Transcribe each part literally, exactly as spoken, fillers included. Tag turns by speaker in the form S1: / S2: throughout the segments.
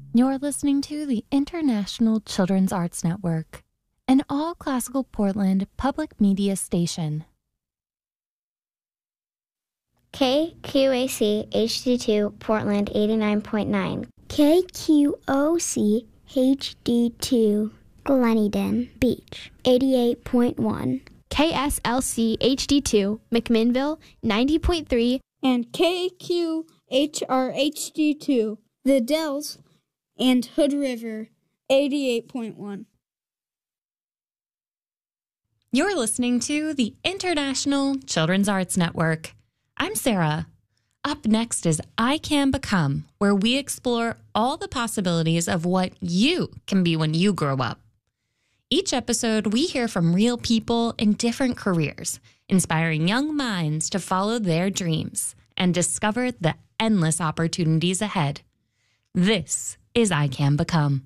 S1: You're listening to the International Children's Arts Network, an all-classical Portland public media station.
S2: K Q A C H D two Portland eighty-nine point nine.
S3: K Q O C H D two Gleneden Beach eighty-eight point one.
S4: K S L C H D two McMinnville ninety point three.
S5: And K Q H R H D two The Dells and Hood River eighty-eight point one.
S1: You're listening to the International Children's Arts Network. I'm Sarah. Up next is I Can Become, where we explore all the possibilities of what you can be when you grow up. Each episode, we hear from real people in different careers, inspiring young minds to follow their dreams and discover the endless opportunities ahead. This is I Can Become.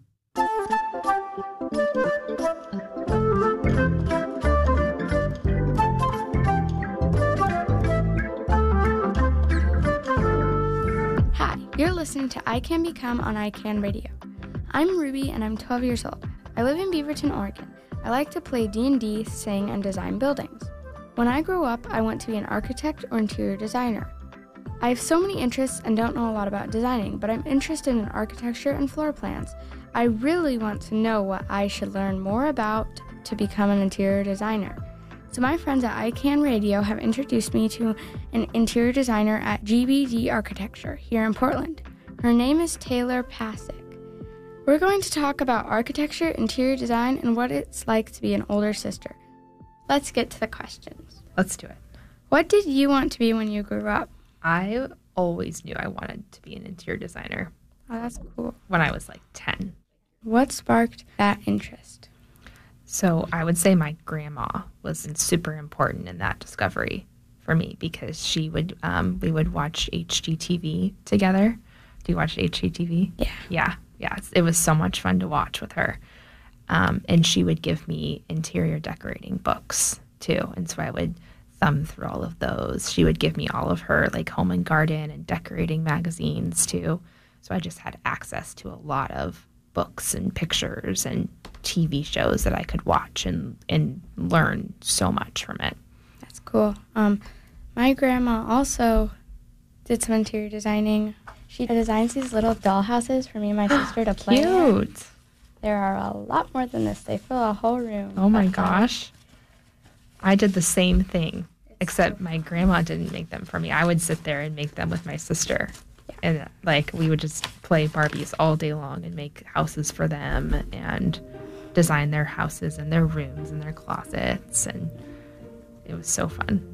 S6: Hi, you're listening to I Can Become on I Can Radio. I'm Ruby and I'm twelve years old. I live in Beaverton, Oregon. I like to play D and D, sing, and design buildings. When I grow up, I want to be an architect or interior designer. I have so many interests and don't know a lot about designing, but I'm interested in architecture and floor plans. I really want to know what I should learn more about to become an interior designer. So my friends at I Can Radio have introduced me to an interior designer at G B D Architecture here in Portland. Her name is Taylor Pasick. We're going to talk about architecture, interior design, and what it's like to be an older sister. Let's get to the questions.
S7: Let's do it.
S6: What did you want to be when you grew up?
S7: I always knew I wanted to be an interior designer.
S6: Oh, that's cool.
S7: When I was like ten.
S6: What sparked that interest?
S7: So I would say my grandma was super important in that discovery for me because she would, um, we would watch H G T V together. Do you watch H G T V?
S6: Yeah.
S7: Yeah. Yeah. It was so much fun to watch with her. Um, and she would give me interior decorating books too. And so I would thumb through all of those. She would give me all of her like home and garden and decorating magazines too. So I just had access to a lot of books and pictures and T V shows that I could watch and, and learn so much from it.
S6: That's cool. Um, my grandma also did some interior designing. She designs these little doll houses for me and my sister to play in.
S7: Cute.
S6: There are a lot more than this. They fill a whole room.
S7: Oh my gosh. I did the same thing, except my grandma didn't make them for me. I would sit there and make them with my sister. Yeah. And like we would just play Barbies all day long and make houses for them and design their houses and their rooms and their closets. And it was so fun.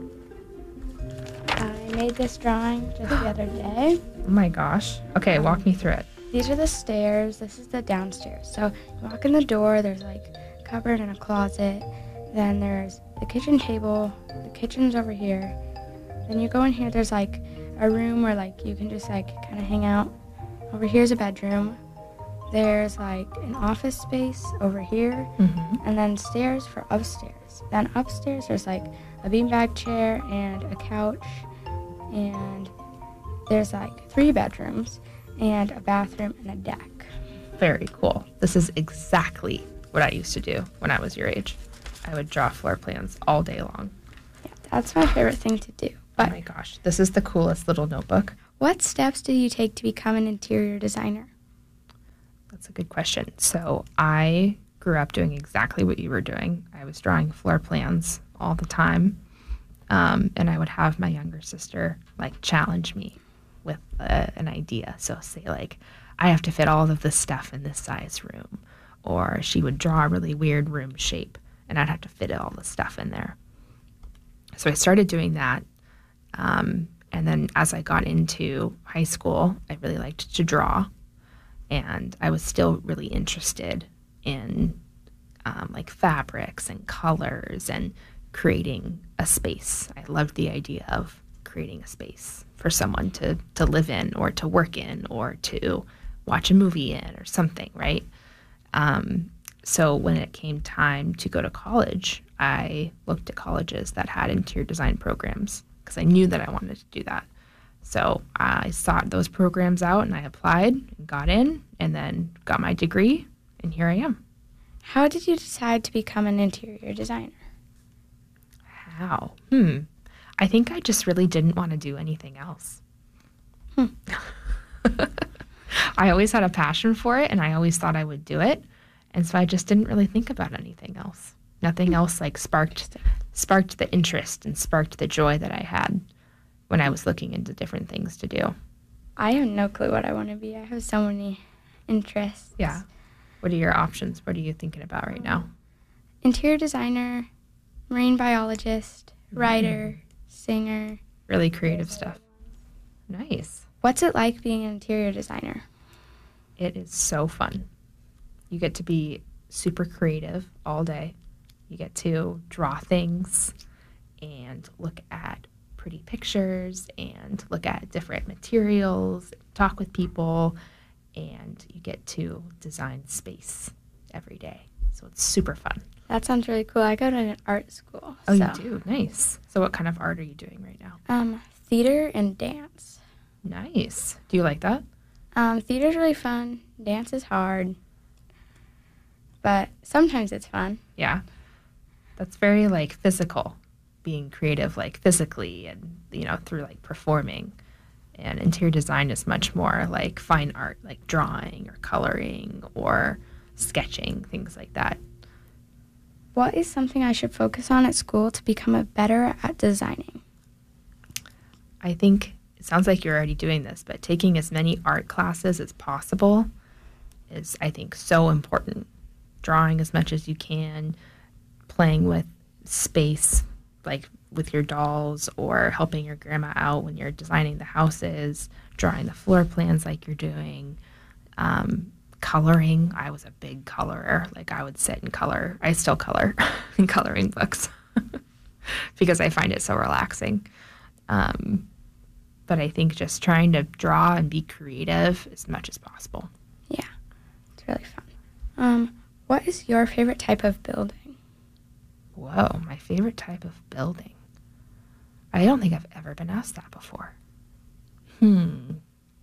S6: I made this drawing just the other day.
S7: Oh my gosh. Okay, um, walk me through it.
S6: These are the stairs. This is the downstairs. So you walk in the door, there's like a cupboard and a closet. Then there's the kitchen table. The kitchen's over here. Then you go in here, there's like a room where like you can just like kind of hang out. Over here's a bedroom. There's like an office space over here. Mm-hmm. And then stairs for upstairs. Then upstairs there's like a beanbag chair and a couch. And there's like three bedrooms and a bathroom and a deck.
S7: Very cool. This is exactly what I used to do when I was your age. I would draw floor plans all day long.
S6: Yeah, that's my favorite thing to do. But
S7: oh my gosh, this is the coolest little notebook.
S6: What steps did you take to become an interior designer?
S7: That's a good question. So I grew up doing exactly what you were doing. I was drawing floor plans all the time. Um, and I would have my younger sister like challenge me with uh, an idea. So say like, I have to fit all of this stuff in this size room. Or she would draw a really weird room shape and I'd have to fit all the stuff in there. So I started doing that. Um, and then as I got into high school, I really liked to draw. And I was still really interested in um, like fabrics and colors and creating a space. I loved the idea of creating a space for someone to, to live in or to work in or to watch a movie in or something, right? Um, so when it came time to go to college, I looked at colleges that had interior design programs because I knew that I wanted to do that. So I sought those programs out and I applied and got in and then got my degree, and here I am.
S6: How did you decide to become an interior designer?
S7: How? Hmm. I think I just really didn't want to do anything else.
S6: Hmm.
S7: I always had a passion for it, and I always thought I would do it. And so I just didn't really think about anything else. Nothing else like sparked sparked the interest and sparked the joy that I had when I was looking into different things to do.
S6: I have no clue what I want to be. I have so many interests.
S7: Yeah. What are your options? What are you thinking about right now?
S6: Interior designer, marine biologist, writer, mm. singer.
S7: Really creative stuff. Nice.
S6: What's it like being an interior designer?
S7: It is so fun. You get to be super creative all day. You get to draw things and look at pretty pictures and look at different materials, talk with people, and you get to design space every day. So it's super fun.
S6: That sounds really cool. I go to an art school.
S7: Oh,
S6: so.
S7: You do? Nice. So what kind of art are you doing right now?
S6: Um, theater and dance.
S7: Nice. Do you like that?
S6: Um, theater's really fun. Dance is hard. But sometimes it's fun.
S7: Yeah. That's very, like, physical, being creative, like, physically and, you know, through, like, performing. And interior design is much more like fine art, like drawing or coloring or sketching, things like that.
S6: What is something I should focus on at school to become a better at designing?
S7: I think it sounds like you're already doing this, but taking as many art classes as possible is, I think, so important. Drawing as much as you can, playing with space, like with your dolls, or helping your grandma out when you're designing the houses, drawing the floor plans like you're doing, um, coloring. I was a big colorer. Like I would sit and color. I still color in coloring books because I find it so relaxing. Um, but I think just trying to draw and be creative as much as possible.
S6: Yeah, it's really fun. Um, what is your favorite type of building?
S7: Whoa, my favorite type of building. I don't think I've ever been asked that before. Hmm.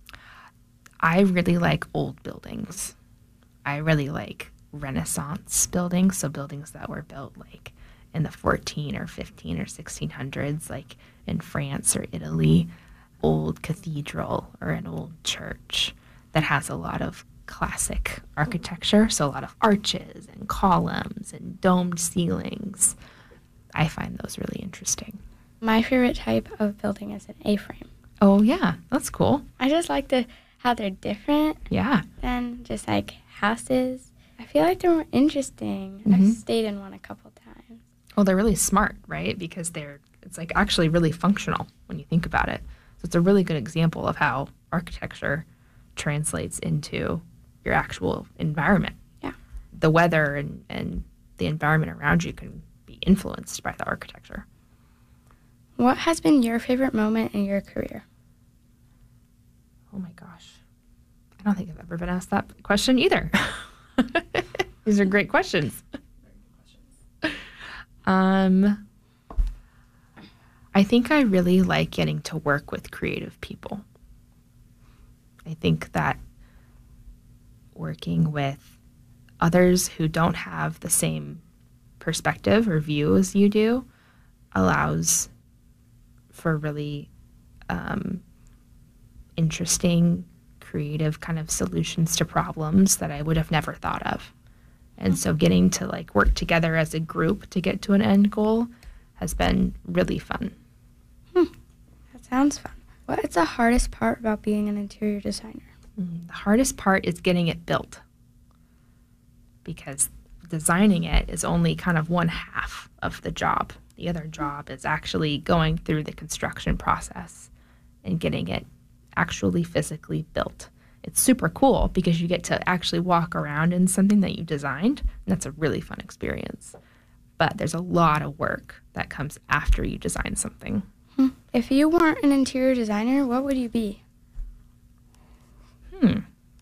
S7: I really like old buildings. I really like Renaissance buildings, so buildings that were built like in the fourteen or fifteen or sixteen hundreds, like in France or Italy. Old cathedral or an old church that has a lot of classic architecture, so a lot of arches and columns and domed ceilings. I find those really interesting.
S6: My favorite type of building is an A-frame.
S7: Oh, yeah, that's cool.
S6: I just like the how they're different
S7: Yeah.
S6: than just like houses. I feel like they're more interesting.
S7: Mm-hmm.
S6: I've stayed in one a couple times.
S7: Well, they're really smart, right? Because they're it's like actually really functional when you think about it. So it's a really good example of how architecture translates into your actual environment.
S6: Yeah.
S7: The weather and, and the environment around you can be influenced by the architecture.
S6: What has been your favorite moment in your career?
S7: Oh my gosh. I don't think I've ever been asked that question either. These are great questions. Um, I think I really like getting to work with creative people. I think that working with others who don't have the same perspective or view as you do allows for really um, interesting, creative kind of solutions to problems that I would have never thought of. And so getting to like work together as a group to get to an end goal has been really fun.
S6: Hmm. That sounds fun. What is the hardest part about being an interior designer?
S7: Mm, the hardest part is getting it built, because designing it is only kind of one half of the job. The other job is actually going through the construction process and getting it actually physically built. It's super cool because you get to actually walk around in something that you designed, and that's a really fun experience. But there's a lot of work that comes after you design something.
S6: Hmm. If you weren't an interior designer, what would you be?
S7: Hmm.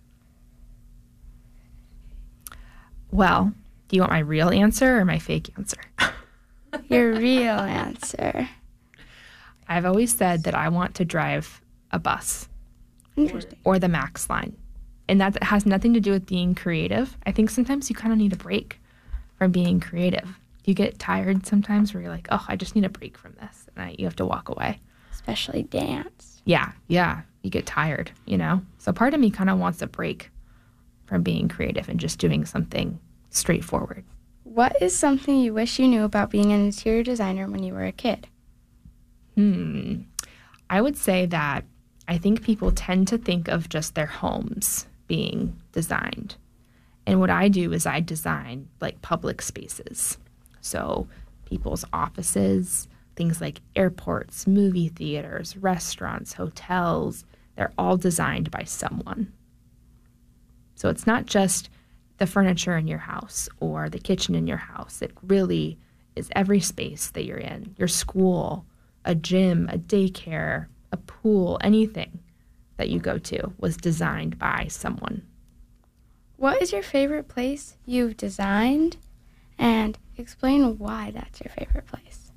S7: Well, do you want my real answer or my fake answer?
S6: Your real answer.
S7: I've always said that I want to drive a a bus
S6: Interesting.
S7: or the Max line. And that has nothing to do with being creative. I think sometimes you kind of need a break from being creative. You get tired sometimes where you're like, oh, I just need a break from this. And I, you have to walk away.
S6: Especially dance.
S7: Yeah, yeah. You get tired, you know? So part of me kind of wants a break from being creative and just doing something straightforward.
S6: What is something you wish you knew about being an interior designer when you were a kid?
S7: Hmm. I would say that I think people tend to think of just their homes being designed. And what I do is I design like public spaces. So people's offices, things like airports, movie theaters, restaurants, hotels, they're all designed by someone. So it's not just the furniture in your house or the kitchen in your house. It really is every space that you're in, your school, a gym, a daycare, a pool, anything that you go to was designed by someone.
S6: What is your favorite place you've designed? And explain why that's your favorite place.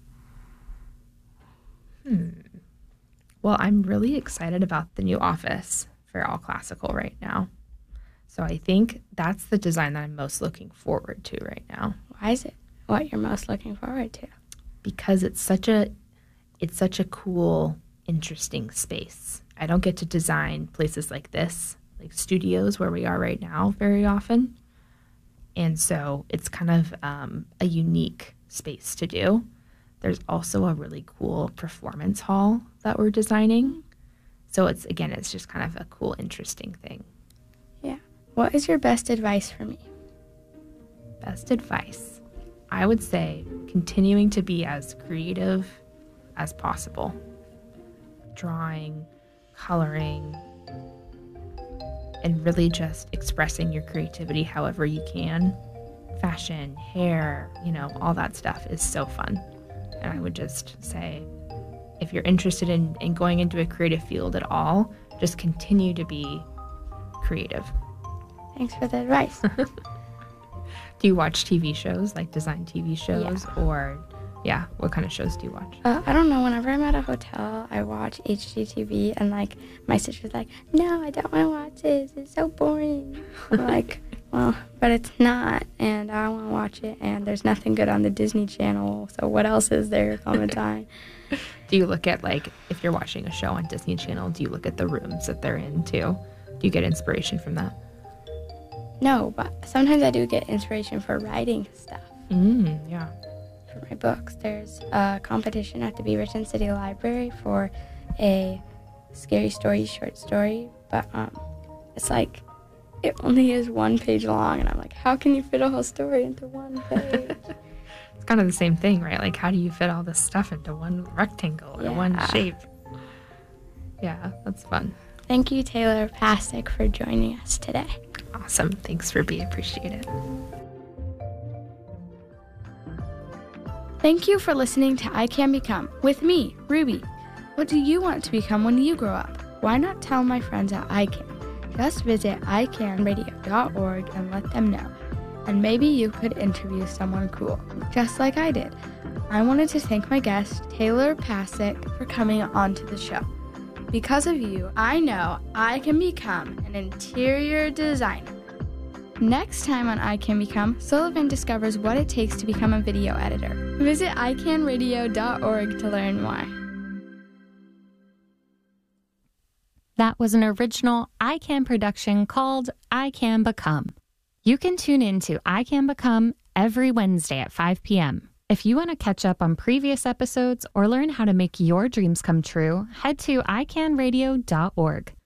S7: Hmm. Well, I'm really excited about the new office for All Classical right now. So I think that's the design that I'm most looking forward to right now.
S6: Why is it what you're most looking forward to?
S7: Because it's such a it's such a cool, interesting space. I don't get to design places like this, like studios where we are right now, very often. And so it's kind of um, a unique space to do. There's also a really cool performance hall that we're designing. So it's, again, it's just kind of a cool, interesting thing.
S6: Yeah. What is your best advice for me?
S7: Best advice? I would say continuing to be as creative as possible. Drawing, coloring, and really just expressing your creativity however you can. Fashion, hair, you know, all that stuff is so fun. And I would just say, if you're interested in, in going into a creative field at all, just continue to be creative.
S6: Thanks for the advice.
S7: Do you watch T V shows, like design T V shows?
S6: Yeah.
S7: Or, yeah, what kind of shows do you watch?
S6: Uh, I don't know. Whenever I'm at a hotel, I watch H G T V, and like my sister's like, "No, I don't want to watch this. It's so boring." I'm like, "Well, but it's not, and I want to watch it." And there's nothing good on the Disney Channel, so what else is there all the time?
S7: Do you look at, like, if you're watching a show on Disney Channel, do you look at the rooms that they're in too? Do you get inspiration from that?
S6: No, but sometimes I do get inspiration for writing stuff.
S7: Mm, yeah.
S6: For my books. There's a competition at the Beaverton City Library for a scary story short story, but um, it's like, it only is one page long, and I'm like, how can you fit a whole story into one page?
S7: It's kind of the same thing, right? Like, how do you fit all this stuff into one rectangle or
S6: Yeah.
S7: one shape? Yeah, that's fun.
S6: Thank you, Taylor Pasick, for joining us today.
S7: Awesome. Thanks, Ruby. Appreciate it.
S6: Thank you for listening to I Can Become with me, Ruby. What do you want to become when you grow up? Why not tell my friends at I Can? Just visit i can radio dot org and let them know. And maybe you could interview someone cool, just like I did. I wanted to thank my guest, Taylor Pasick, for coming onto the show. Because of you, I know I can become an interior designer. Next time on I Can Become, Sullivan discovers what it takes to become a video editor. Visit i can radio dot org to learn more.
S1: That was an original I Can production called I Can Become. You can tune in to I Can Become every Wednesday at five p.m. If you want to catch up on previous episodes or learn how to make your dreams come true, head to i can radio dot org.